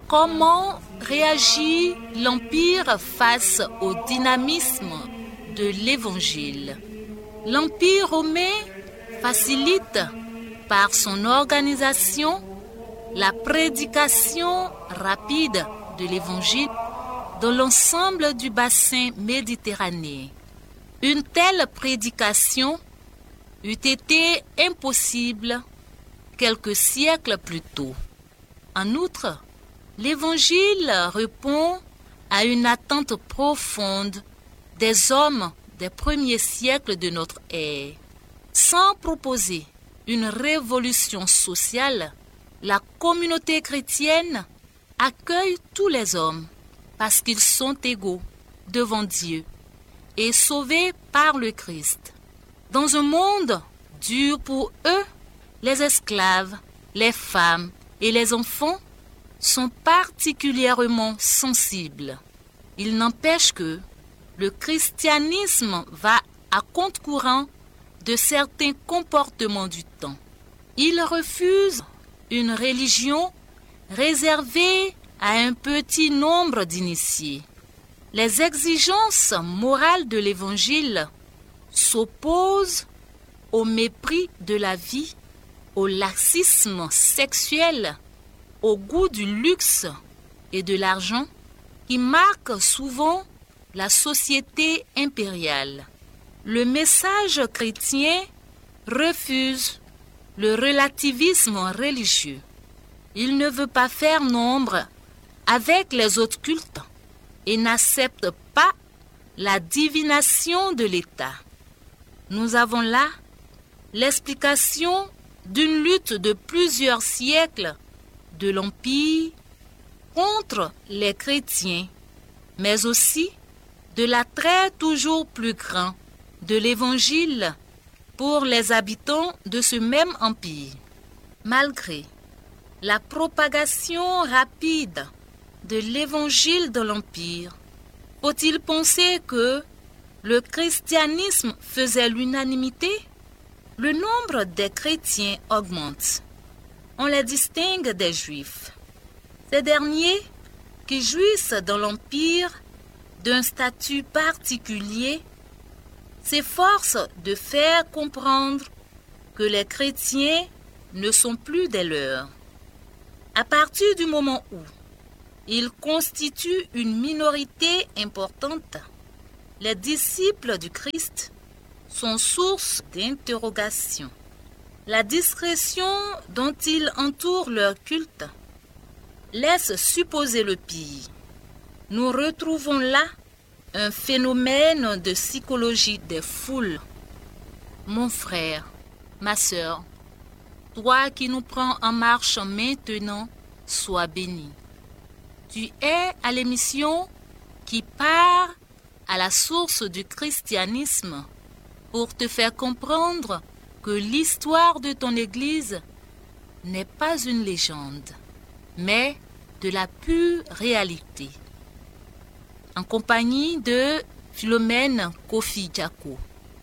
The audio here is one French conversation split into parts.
Comment réagit l'Empire face au dynamisme de l'Évangile? L'Empire romain facilite par son organisation la prédication rapide de l'Évangile dans l'ensemble du bassin méditerranéen. Une telle prédication eût été impossible quelques siècles plus tôt. En outre, l'Évangile répond à une attente profonde des hommes des premiers siècles de notre ère. Sans proposer une révolution sociale, la communauté chrétienne accueille tous les hommes parce qu'ils sont égaux devant Dieu et sauvés par le Christ. Dans un monde dur pour eux, les esclaves, les femmes et les enfants sont particulièrement sensibles. Il n'empêche que le christianisme va à contre-courant de certains comportements du temps. Il refuse une religion réservée à un petit nombre d'initiés. Les exigences morales de l'Évangile s'opposent au mépris de la vie, au laxisme sexuel, au goût du luxe et de l'argent qui marquent souvent la société impériale. Le message chrétien refuse le relativisme religieux. Il ne veut pas faire nombre avec les autres cultes et n'accepte pas la divination de l'État. Nous avons là l'explication d'une lutte de plusieurs siècles de l'Empire contre les chrétiens, mais aussi de l'attrait toujours plus grand de l'Évangile pour les habitants de ce même empire. Malgré la propagation rapide de l'Évangile dans l'Empire, faut-il penser que le christianisme faisait l'unanimité? Le nombre des chrétiens augmente. On les distingue des Juifs. Ces derniers, qui jouissent dans l'Empire d'un statut particulier, s'efforcent de faire comprendre que les chrétiens ne sont plus des leurs. À partir du moment où ils constituent une minorité importante, les disciples du Christ sont source d'interrogation. La discrétion dont ils entourent leur culte laisse supposer le pire. Nous retrouvons là un phénomène de psychologie des foules. Mon frère, ma sœur, toi qui nous prends en marche maintenant, sois béni. Tu es à l'émission qui part à la source du christianisme pour te faire comprendre que l'histoire de ton Église n'est pas une légende, mais de la pure réalité. En compagnie de Philomène Kofi Diako.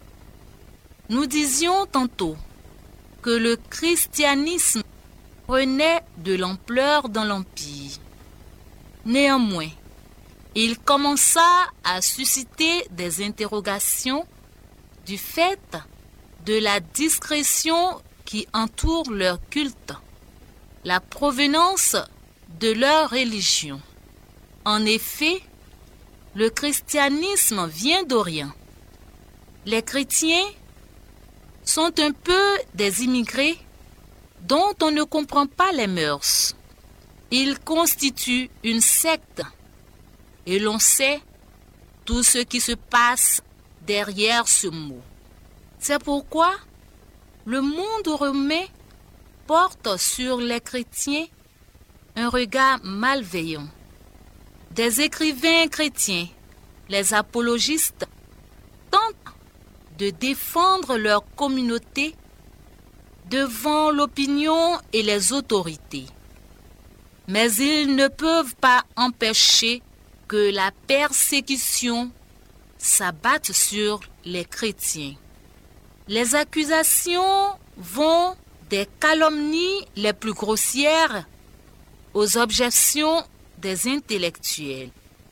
Nous disions tantôt que le christianisme prenait de l'ampleur dans l'Empire. Néanmoins, il commença à susciter des interrogations du fait de la discrétion qui entoure leur culte, la provenance de leur religion. En effet, le christianisme vient d'Orient. Les chrétiens sont un peu des immigrés dont on ne comprend pas les mœurs. Ils constituent une secte et l'on sait tout ce qui se passe derrière ce mot. C'est pourquoi le monde romain porte sur les chrétiens un regard malveillant. Des écrivains chrétiens, les apologistes, tentent de défendre leur communauté devant l'opinion et les autorités. Mais ils ne peuvent pas empêcher que la persécution s'abatte sur les chrétiens. Les accusations vont des calomnies les plus grossières aux objections des intellectuels.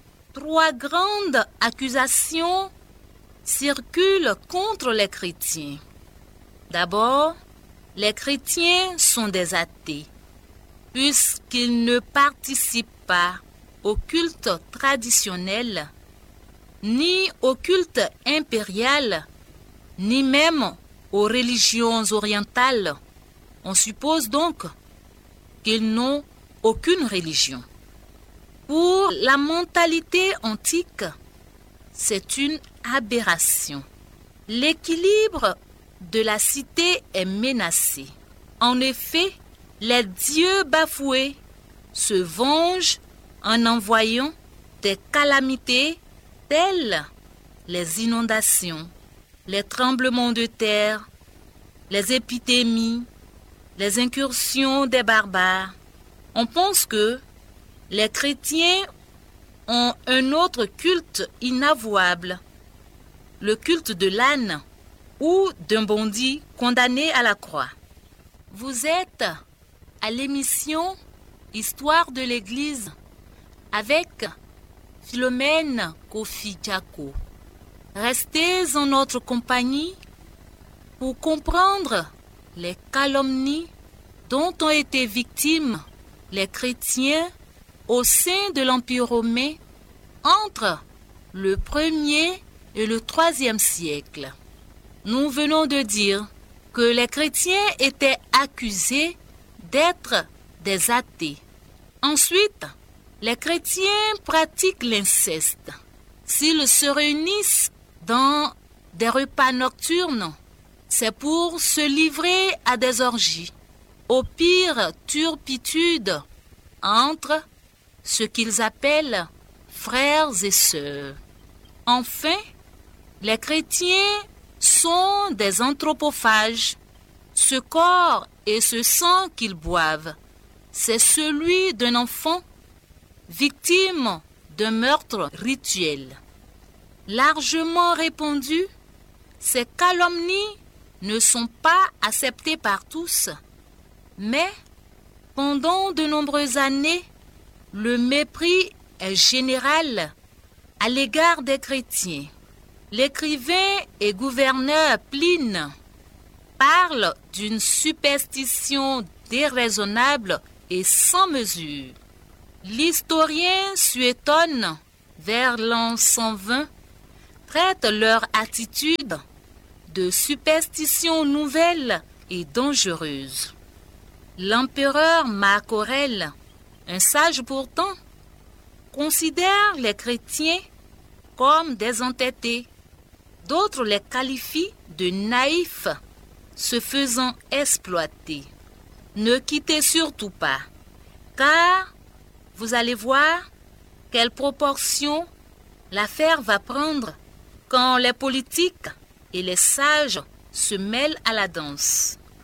3 grandes accusations circulent contre les chrétiens. D'abord, les chrétiens sont des athées, puisqu'ils ne participent pas au culte traditionnel, ni au culte impérial, ni même aux religions orientales. On suppose donc qu'ils n'ont aucune religion. Pour la mentalité antique, c'est une aberration. L'équilibre de la cité est menacé. En effet, les dieux bafoués se vengent en envoyant des calamités telles les inondations, les tremblements de terre, les épidémies, les incursions des barbares. On pense que les chrétiens ont un autre culte inavouable, le culte de l'âne ou d'un bandit condamné à la croix. Vous êtes à l'émission Histoire de l'Église avec Philomène Kofi Diako. Restez en notre compagnie pour comprendre les calomnies dont ont été victimes les chrétiens au sein de l'Empire romain entre le 1er et le 3e siècle. Nous venons de dire que les chrétiens étaient accusés d'être des athées. Ensuite, les chrétiens pratiquent l'inceste. S'ils se réunissent dans des repas nocturnes, c'est pour se livrer à des orgies, aux pires turpitudes entre ce qu'ils appellent frères et sœurs. Enfin, les chrétiens sont des anthropophages. Ce corps et ce sang qu'ils boivent, c'est celui d'un enfant victime d'un meurtre rituel. Largement répandues, ces calomnies ne sont pas acceptées par tous, mais pendant de nombreuses années, le mépris est général à l'égard des chrétiens. L'écrivain et gouverneur Pline parle d'une superstition déraisonnable et sans mesure. L'historien Suétone, vers l'an 120, traite leur attitude de superstition nouvelle et dangereuse. L'empereur Marc Aurèle, un sage pourtant, considère les chrétiens comme des entêtés. D'autres les qualifient de naïfs, se faisant exploiter. Ne quittez surtout pas, car vous allez voir quelle proportion l'affaire va prendre quand les politiques et les sages se mêlent à la danse.